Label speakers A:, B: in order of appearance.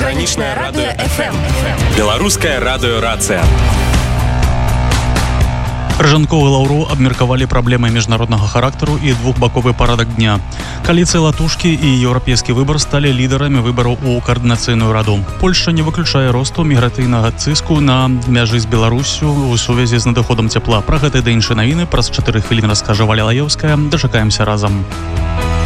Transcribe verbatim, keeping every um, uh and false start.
A: Прыгранічнае радыё эф эм. Беларуская радыёрацыя.
B: Крыжанков і Лаўроў абмеркавалі праблемы міжнароднага характару і двухбаковы парадак дня. Кааліцыя Латушкі і еўрапейскі выбар сталі лідарамі выбараў у каардынацыйную раду. Польшча не выключае росту міграцыйнага цыску на мяжы з Беларуссю у сувязі з надыходам цяпла. Пра гэта ды іншыя навіны праз чатыры хвіліны раскажа Валя Лаеўская. Дачакаемся разам.